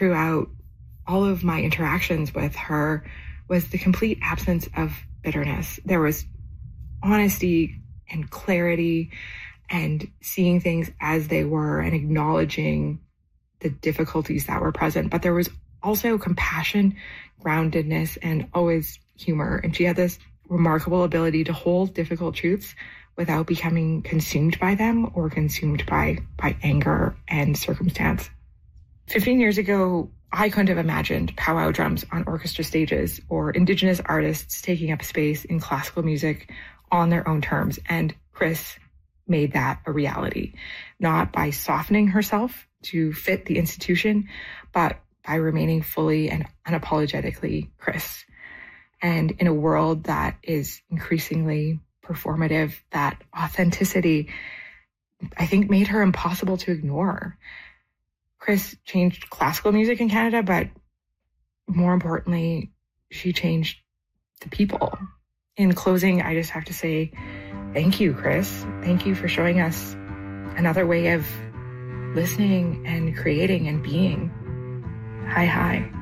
throughout all of my interactions with her was the complete absence of bitterness. There was honesty and clarity and seeing things as they were and acknowledging the difficulties that were present. But there was also compassion, groundedness, and always humor. And she had this remarkable ability to hold difficult truths without becoming consumed by them or consumed by anger and circumstance. 15 years ago, I couldn't have imagined powwow drums on orchestra stages or Indigenous artists taking up space in classical music on their own terms. And Chris made that a reality, not by softening herself to fit the institution, but by remaining fully and unapologetically Chris. And in a world that is increasingly performative, that authenticity, I think, made her impossible to ignore. Chris changed classical music in Canada, but more importantly, she changed the people. In closing, I just have to say, thank you, Chris. Thank you for showing us another way of listening and creating and being. Hi, hi.